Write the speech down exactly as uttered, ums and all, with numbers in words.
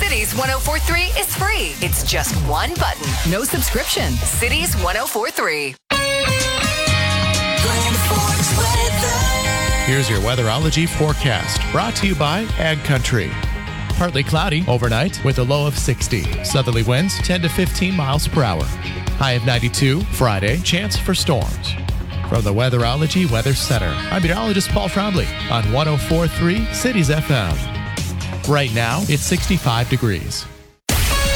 Cities one oh four three is free. It's just one button. No subscription. Cities one oh four three. Here's your weatherology forecast, brought to you by Ag Country. Partly cloudy overnight with a low of sixty. Southerly winds ten to fifteen miles per hour. High of ninety-two. Friday, chance for storms. From the Weatherology Weather Center, I'm meteorologist Paul Trombley on one oh four three Cities F M. Right now, it's sixty-five degrees.